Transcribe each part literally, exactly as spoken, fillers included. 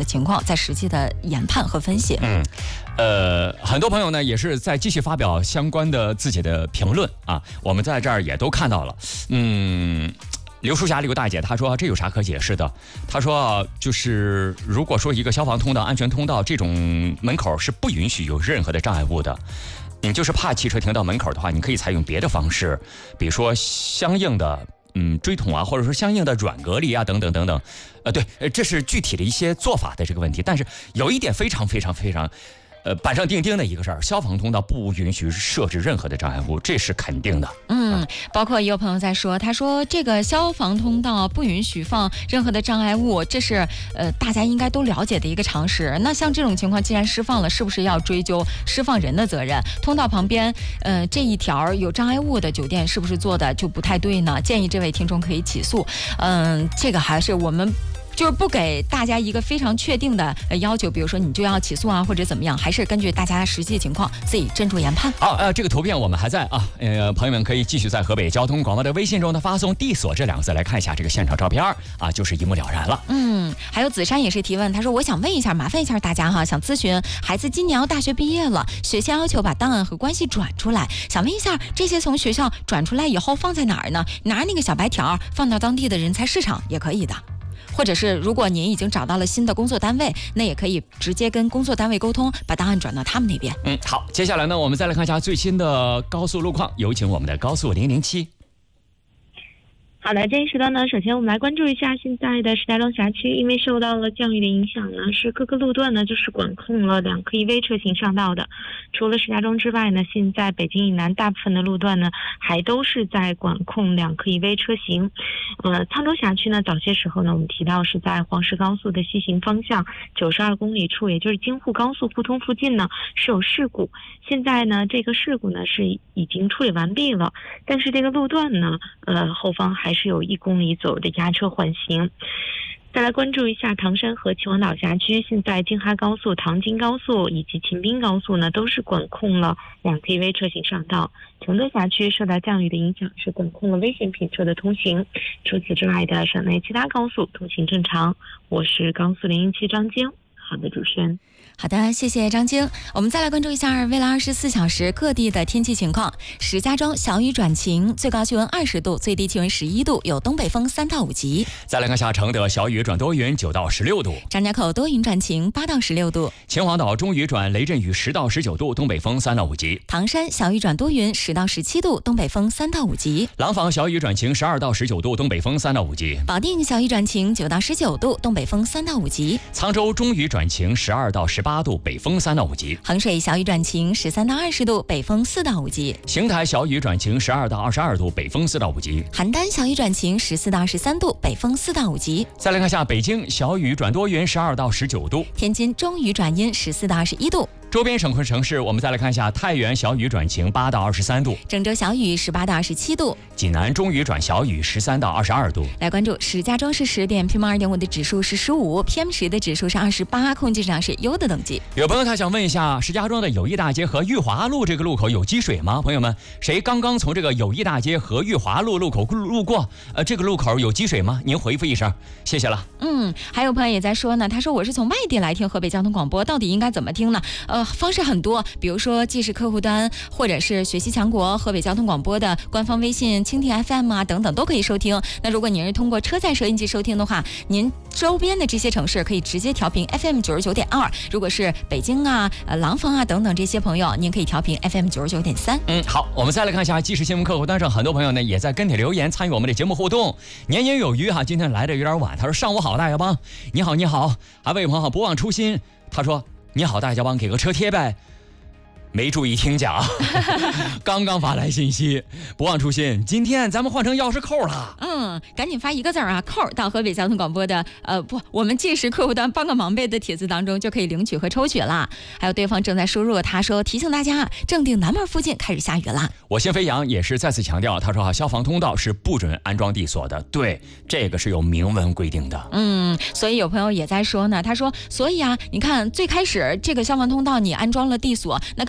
情况再实际的研判和分析。 嗯，呃，很多朋友呢也是在继续发表相关的自己的评论啊，我们在这儿也都看到了。嗯，刘淑霞刘大姐她说这有啥可解释的？她说就是如果说一个消防通道、安全通道这种门口是不允许有任何的障碍物的。你就是怕汽车停到门口的话，你可以采用别的方式，比如说相应的嗯锥筒啊，或者说相应的软隔离啊，等等等等。呃，对，这是具体的一些做法的这个问题。但是有一点非常非常非常。呃，板上钉钉的一个事儿，消防通道不允许设置任何的障碍物，这是肯定的。 嗯，包括也有朋友在说，他说这个消防通道不允许放任何的障碍物，这是呃大家应该都了解的一个常识。那像这种情况，既然释放了，是不是要追究释放人的责任？通道旁边呃这一条有障碍物的酒店是不是做的就不太对呢？建议这位听众可以起诉。嗯、呃，这个还是我们。就是不给大家一个非常确定的要求，比如说你就要起诉啊，或者怎么样，还是根据大家实际情况自己斟酌研判。 好，呃，这个图片我们还在啊，呃，朋友们可以继续在河北交通广播的微信中呢发送“地锁”这两个字来看一下这个现场照片啊，就是一目了然了。 嗯，还有子珊也是提问，他说我想问一下，麻烦一下大家哈，想咨询孩子今年要大学毕业了，学校要求把档案和关系转出来，想问一下这些从学校转出来以后放在哪儿呢？拿那个小白条放到当地的人才市场也可以的。或者是如果您已经找到了新的工作单位，那也可以直接跟工作单位沟通，把档案转到他们那边。 嗯，好，接下来呢，我们再来看一下最新的高速路况，有请我们的高速零零七。 好的，这一时段呢，首先我们来关注一下现在的石家庄辖区，因为受到了降雨的影响呢，是各个路段呢就是管控了两颗 E V 车型上道的。除了石家庄之外呢，现在北京以南大部分的路段呢，还都是在管控两颗 E V 车型。呃，沧州辖区呢，早些时候呢，我们提到是在黄石高速的西行方向九十二公里处，也就是京沪高速互通附近呢，是有事故。现在呢，这个事故呢是已经处理完毕了，但是这个路段呢，呃，后方还是有一公里左右的压车缓行。再来关注一下唐山和秦皇岛辖区，现在京哈高速、唐京高速以及秦滨高速呢，都是管控了两颗 E V 车型上道。承德辖区受到降雨的影响，是管控了危险品车的通行。除此之外的省内其他高速通行正常。我是高速零零七张晶。好的，主持人。 好的，谢谢张晶。我们再来关注一下未来二十四小时各地的天气情况。石家庄小雨转晴，最高气温二十度，最低气温十一度，有东北风三到五级。 再来看下承德小雨转多云，九到十六度。 张家口多云转晴，八到十六度。 秦皇岛中雨转雷阵雨，十到十九度，东北风三到五级。 唐山小雨转多云，十到十七度，东北风三到五级。 廊坊小雨转晴，十二到十九度，东北风三到五级。 保定小雨转晴，九到十九度，东北风三到五级。 沧州中雨转晴，十二到十八度，北风三到五级。 衡水小雨转晴，十三到二十度，北风四到五级。 邢台小雨转晴，十二到二十二度，北风四到五级。 邯郸小雨转晴，十四到十三度，北风四到五级。 再来看下北京小雨转多云，十二到十九度。 天津中雨转阴，十四到二十一度。 周边省会城市，我们再来看一下太原小雨转晴，八到二十三度； 郑州小雨，十八到二十七度； 济南中雨转小雨，十三到二十二度。 来关注石家庄市十点 P M 二点五的指数是十五 ，P M 十的指数是二十八，空气质量是优的等级。 有朋友他想问一下，石家庄的友谊大街和裕华路这个路口有积水吗？朋友们，谁刚刚从这个友谊大街和裕华路路口路过？呃，这个路口有积水吗？您回复一声，谢谢了。 嗯，还有朋友也在说呢，他说我是从外地来听河北交通广播，到底应该怎么听呢？呃，方式很多。比如说既是客户端或者是学习强国河北交通广播的官方微信蜻蜓 F M 啊等等都可以收听。那如果您是通过车载收音机收听的话，您周边的这些城市可以直接调频 F M 九十九点二，如果是北京啊、呃廊坊啊等等这些朋友，您可以调频 F M 九十九点三。 嗯，好，我们再来看一下即时新闻客户端上，很多朋友呢也在跟帖留言参与我们的节目互动，年年有余哈。今天来的有点晚，他说上午好大家帮，你好你好，还位朋友不忘初心，他说你好大家帮，给个车贴呗。没注意听讲，刚刚发来信息，不忘初心。今天咱们换成钥匙扣了， 嗯，赶紧发一个字啊，扣到河北交通广播的呃不，我们即时客户端帮个忙呗的帖子当中就可以领取和抽取了。还有对方正在输入，他说提醒大家，正定南门附近开始下雨了。 我心飞扬也是再次强调，他说啊，消防通道是不准安装地锁的，对，这个是有明文规定的。 嗯，所以有朋友也在说呢，他说，所以啊，你看最开始这个消防通道你安装了地锁，那跟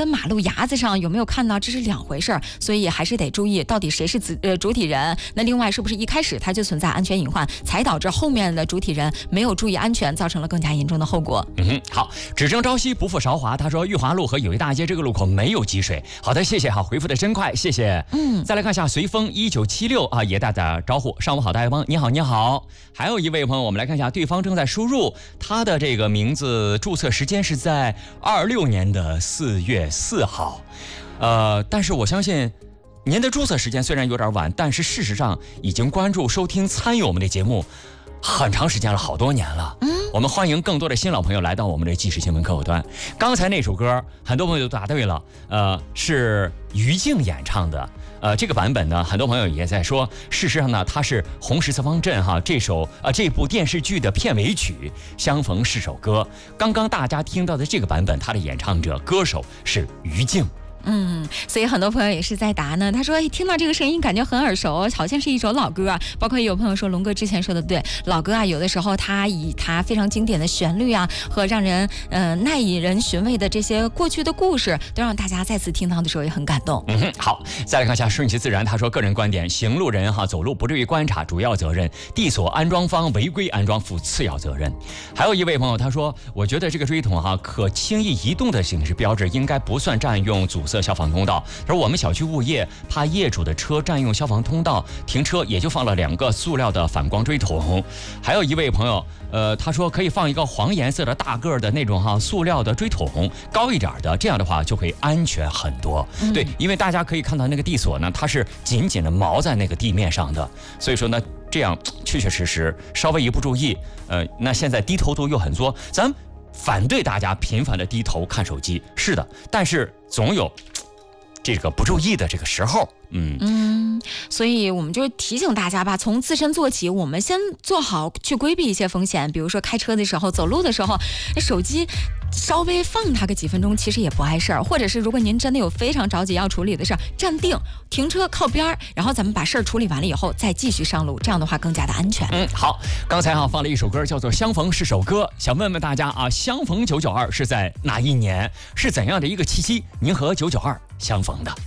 马路牙子上有没有看到，这是两回事儿，所以还是得注意到底谁是主呃主体人。那另外是不是一开始它就存在安全隐患，才导致后面的主体人没有注意安全，造成了更加严重的后果。 嗯哼，好，只争朝夕不负韶华。他说裕华路和友谊大街这个路口没有积水。好的，谢谢哈，回复的真快，谢谢。嗯，再来看一下随风一九七六啊，也打打招呼，上午好，大家帮，你好，你好。还有一位朋友，我们来看一下，对方正在输入他的这个名字，注册时间是在二六年的四月四号，呃，但是我相信。您的注册时间虽然有点晚，但是事实上已经关注、收听、参与我们的节目很长时间了，好多年了。嗯，我们欢迎更多的新老朋友来到我们的即时新闻客户端。刚才那首歌，很多朋友都答对了，呃，是于静演唱的。呃，这个版本呢，很多朋友也在说，事实上呢，它是《红十字方阵》哈这首呃这部电视剧的片尾曲《相逢是首歌》。刚刚大家听到的这个版本，它的演唱者、歌手是于静。 嗯，所以很多朋友也是在答呢。他说，哎，听到这个声音感觉很耳熟，好像是一首老歌啊。包括有朋友说，龙哥之前说的对，老歌啊，有的时候它以它非常经典的旋律啊，和让人呃耐引人寻味的这些过去的故事，都让大家再次听到的时候也很感动。 嗯哼，好，再来看一下顺其自然。他说，个人观点，行路人哈走路不至于观察，主要责任地所安装方违规安装负次要责任。还有一位朋友他说，我觉得这个锥筒哈可轻易移动的警示标志应该不算占用阻塞消防通道。而我们小区物业怕业主的车占用消防通道停车，也就放了两个塑料的反光锥筒。还有一位朋友，呃，他说可以放一个黄颜色的大个的那种哈塑料的锥筒，高一点的，这样的话就会安全很多。嗯、对，因为大家可以看到那个地锁呢，它是紧紧的锚在那个地面上的，所以说呢，这样确确实实稍微一不注意，呃，那现在低头族又很多，咱们反对大家频繁的低头看手机，是的，但是总有这个不注意的这个时候，嗯嗯，所以我们就提醒大家吧，从自身做起，我们先做好去规避一些风险，比如说开车的时候、走路的时候，手机稍微放它个几分钟，其实也不碍事儿。或者是如果您真的有非常着急要处理的事儿，站定，停车靠边儿，然后咱们把事儿处理完了以后，再继续上路，这样的话更加的安全。 嗯，好，刚才哈放了一首歌，叫做《相逢是首歌》，想问问大家啊，相逢九九二是在哪一年？是怎样的一个契机？您和九九二相逢的？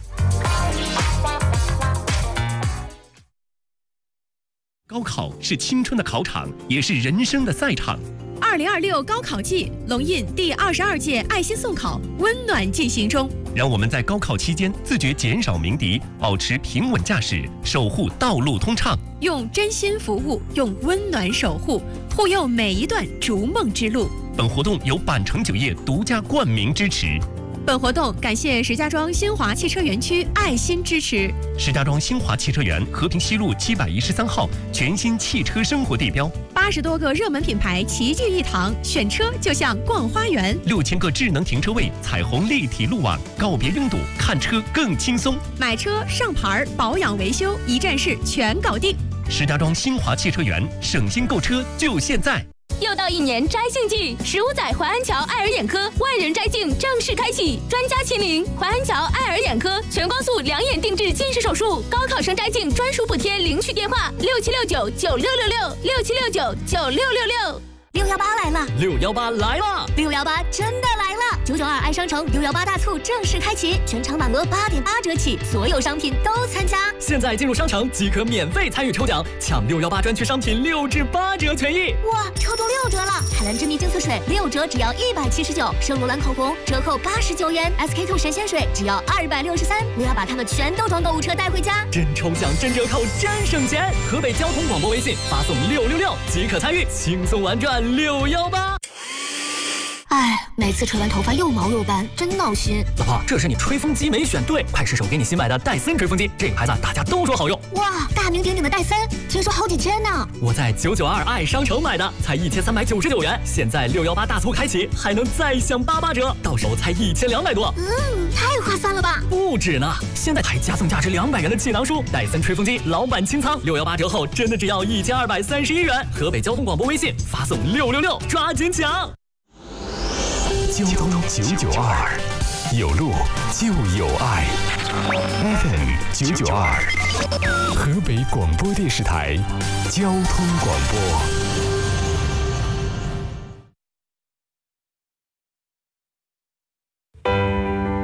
高考是青春的考场，也是人生的赛场。 二零二六高考季，龙印第二十二届爱心送考温暖进行中。 让我们在高考期间自觉减少鸣笛，保持平稳驾驶，守护道路通畅。 用真心服务，用温暖守护，护佑每一段逐梦之路。 本活动由板城酒业独家冠名支持。 本活动感谢石家庄新华汽车园区爱心支持。 石家庄新华汽车园和平西路七百一十三号全新汽车生活地标， 八十多个热门品牌齐聚一堂，选车就像逛花园。 六千个智能停车位，彩虹立体路网，告别拥堵，看车更轻松。 买车、上牌、保养、维修，一站式全搞定。 石家庄新华汽车园，省心购车就现在。 又到一年摘杏季，十五载淮安桥爱尔眼科万人摘镜正式开启，专家亲临，淮安桥爱尔眼科全光速两眼定制近视手术，高考生摘镜专属补贴，领取电话六七六九九六六六六七六九九六六六。 六幺八来了， 六幺八来了， 六幺八真的来了！九九二爱商城六幺八大促正式开启，全场满额八点八折起，所有商品都参加。 现在进入商城即可免费参与抽奖，抢六幺八专区商品六至八折权益。 哇，抽中六折了！海蓝之谜净色水六折只要一百七十九，圣罗兰口红折扣八十九元 ，S K two 神仙水只要二百六十三。我要把它们全都装购物车带回家， 真抽奖、真折扣、真省钱！河北交通广播微信发送六六六即可参与，轻松玩转六幺八。 哎，每次吹完头发又毛又干，真闹心。 老婆，这是你吹风机没选对，快试手给你新买的戴森吹风机，这个牌子大家都说好用。 哇，大名鼎鼎的戴森，听说好几千呢。 我在九九二爱商城买的，才一千三百九十九元，现在六幺八大促开启，还能再享八八折，到手才一千两百多。 嗯，太划算了吧？ 不止呢，现在还加送价值两百元的气囊书，戴森吹风机老板清仓，六幺八折后真的只要一千二百三十一元。河北交通广播微信发送六六六，抓紧抢。 交通九九二，有路就有爱。F M 九九二，河北广播电视台交通广播。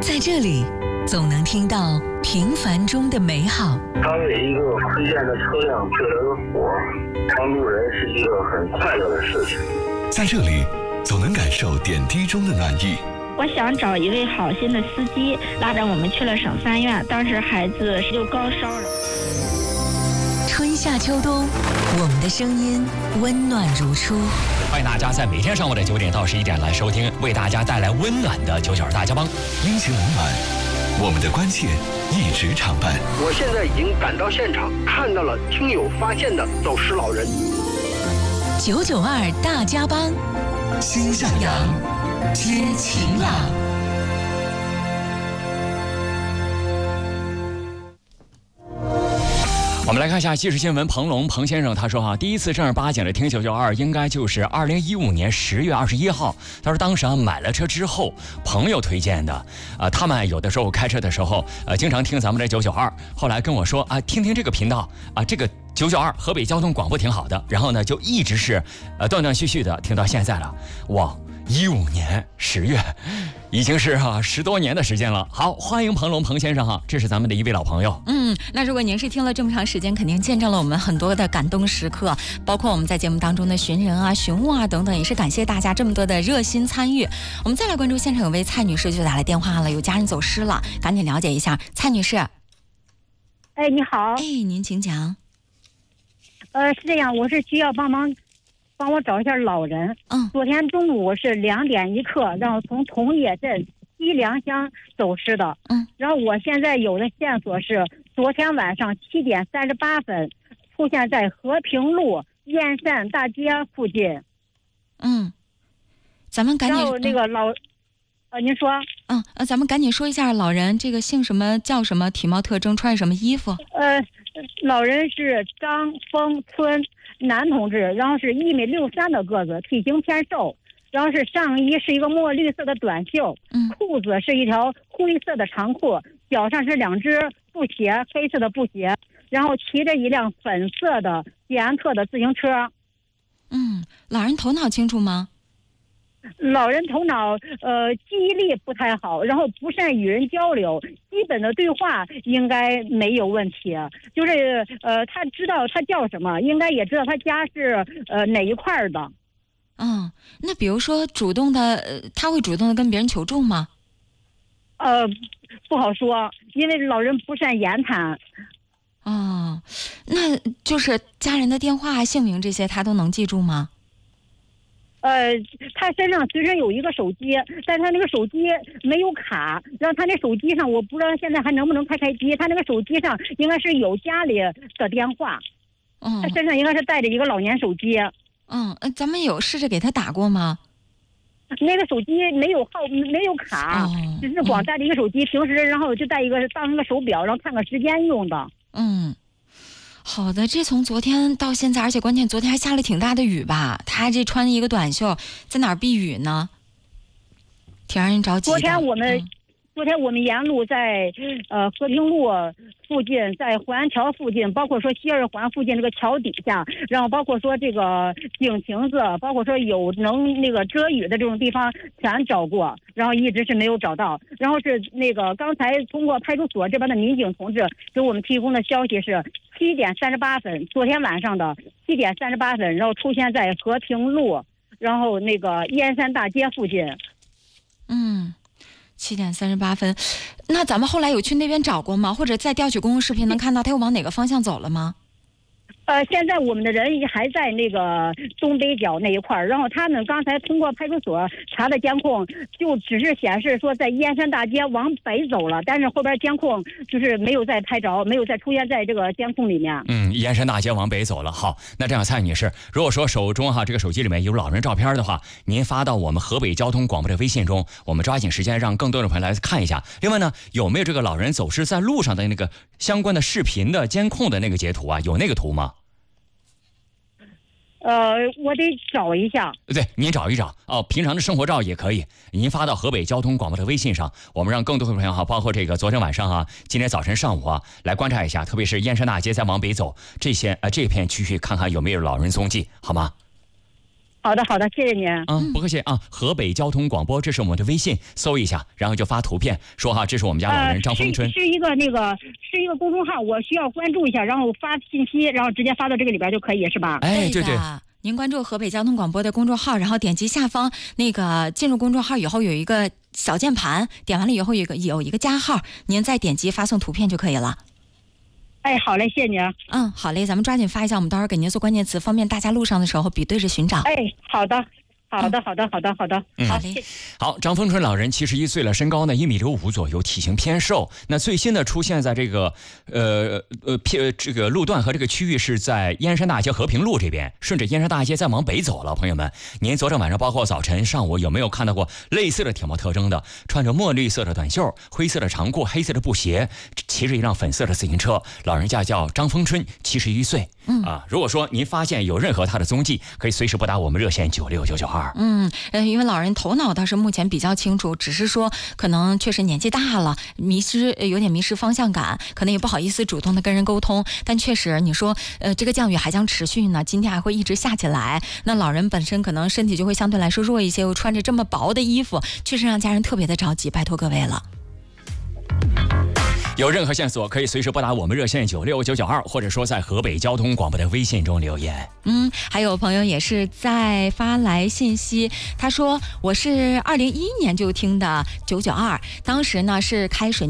在这里，总能听到平凡中的美好。 当有一个亏欠的车辆救了个火，帮助人是一个很快乐的事情。 在这里，总能感受点滴中的暖意。 我想找一位好心的司机，拉着我们去了省三院，当时孩子就高烧了。 春夏秋冬，我们的声音温暖如初。 欢迎大家在每天上午的九点到十一点来收听，为大家带来温暖的九九二大家帮。 阴晴冷暖，我们的关切一直常伴。 我现在已经赶到现场，看到了听友发现的走失老人。 九九二大家帮， 心向阳， 知晴朗。 我们来看一下即时新闻，彭龙彭先生他说哈，第一次正儿八经的听九九二应该就是二零一五年十月二十一号。他说当时啊买了车之后，朋友推荐的，啊、呃、他们有的时候开车的时候，呃经常听咱们的九九二，后来跟我说啊听听这个频道啊这个九九二河北交通广播挺好的，然后呢就一直是呃断断续续的听到现在了，哇。一五年十月，已经是哈、啊、十多年的时间了。好，欢迎彭龙彭先生哈，这是咱们的一位老朋友。 嗯，那如果您是听了这么长时间，肯定见证了我们很多的感动时刻，包括我们在节目当中的寻人啊、寻物啊等等，也是感谢大家这么多的热心参与。我们再来关注现场有位蔡女士就打来电话了，有家人走失了，赶紧了解一下。蔡女士， 哎，你好。 哎，您请讲。 呃，是这样，我是需要帮忙。帮我找一下老人。 嗯， 昨天中午是两点一刻，然后从桐叶镇西凉乡走失的。 嗯， 然后我现在有的线索是，昨天晚上七点三十八分，出现在和平路燕山大街附近。 嗯，咱们赶紧。 然后那个老，呃，您说。 嗯呃，咱们赶紧说一下老人这个姓什么叫什么，体貌特征，穿什么衣服？ 呃，老人是张峰村。男同志，然后是一米六三的个子，体型偏瘦，然后是上衣是一个墨绿色的短袖， 嗯， 裤子是一条灰色的长裤，脚上是两只布鞋，黑色的布鞋，然后骑着一辆粉色的捷安特的自行车。 嗯，老人头脑清楚吗？ 老人头脑呃记忆力不太好，然后不善与人交流，基本的对话应该没有问题。就是呃他知道他叫什么，应该也知道他家是呃哪一块的。 嗯，那比如说主动的，呃他会主动的跟别人求助吗？ 呃，不好说，因为老人不善言谈。 哦，那就是家人的电话、姓名这些他都能记住吗？ 呃，他身上随身有一个手机，但他那个手机没有卡，然后他那手机上我不知道现在还能不能开开机，他那个手机上应该是有家里的电话， 嗯， 他身上应该是带着一个老年手机。 嗯，咱们有试着给他打过吗？ 那个手机没有号，没有卡， 哦、 只是光带着一个手机，平时然后就带一个当一个手表，然后看个时间用的。 嗯。好的，这从昨天到现在，而且关键昨天还下了挺大的雨吧？他这穿一个短袖，在哪儿避雨呢？挺让人着急的。 昨天我们， 嗯、 昨天我们沿路在呃和平路附近，在环桥附近，包括说西二环附近这个桥底下，然后包括说这个井亭子，包括说有能那个遮雨的这种地方，全找过，然后一直是没有找到。然后是那个刚才通过派出所这边的民警同志给我们提供的消息是。七点三十八分，昨天晚上的七点三十八分，然后出现在和平路，然后那个燕山大街附近。 嗯，七点三十八分，那咱们后来有去那边找过吗？或者在调取公共视频能看到他又往哪个方向走了吗？ 呃，现在我们的人还在那个东北角那一块儿，然后他们刚才通过派出所查的监控，就只是显示说在燕山大街往北走了，但是后边监控就是没有再拍着，没有再出现在这个监控里面。 嗯，燕山大街往北走了。好，那这样蔡女士，如果说手中哈这个手机里面有老人照片的话，您发到我们河北交通广播的微信中，我们抓紧时间让更多的朋友来看一下。另外呢，有没有这个老人走失在路上的那个相关的视频的监控的那个截图啊？有那个图吗？ 呃，我得找一下。 对，您找一找哦，平常的生活照也可以，您发到河北交通广播的微信上，我们让更多的朋友哈，包括这个昨天晚上啊，今天早晨上午啊，来观察一下，特别是燕山大街再往北走这些呃这片区域，看看有没有老人踪迹，好吗？ 好的，好的，谢谢您。 嗯，不客气啊。河北交通广播，这是我们的微信，搜一下，然后就发图片，说哈，这是我们家老人张风春。 呃、是, 是一个那个是一个公众号，我需要关注一下，然后发信息，然后直接发到这个里边就可以，是吧？ 哎，对对。 您关注河北交通广播的公众号，然后点击下方那个进入公众号以后有一个小键盘，点完了以后有一个有一个加号，您再点击发送图片就可以了。 哎，好嘞，谢谢您。 嗯，好嘞，咱们抓紧发一下，我们到时候给您做关键词，方便大家路上的时候比对着寻找。 哎，好的。好的，好的，好的，好的， 嗯、 好嘞。好，张风春老人七十一岁了，身高呢一米六五左右，体型偏瘦。那最新的出现在这个呃呃偏这个路段和这个区域是在燕山大街和平路这边，顺着燕山大街再往北走了。朋友们，您昨天晚上包括早晨、上午有没有看到过类似的体貌特征的？穿着墨绿色的短袖、灰色的长裤、黑色的布鞋，骑着一辆粉色的自行车。老人家叫张风春，七十一岁。嗯啊，如果说您发现有任何他的踪迹，可以随时拨打我们热线九六九九二。 嗯，呃，因为老人头脑倒是目前比较清楚，只是说可能确实年纪大了，迷失有点迷失方向感，可能也不好意思主动的跟人沟通。但确实，你说，呃，这个降雨还将持续呢，今天还会一直下起来。那老人本身可能身体就会相对来说弱一些，又穿着这么薄的衣服，确实让家人特别的着急，拜托各位了。 有任何线索可以随时拨打我们热线九六九九二，或者说在河北交通广播的微信中留言。 嗯，还有朋友也是在发来信息，他说我是二零一一年就听的九九二，当时呢是开水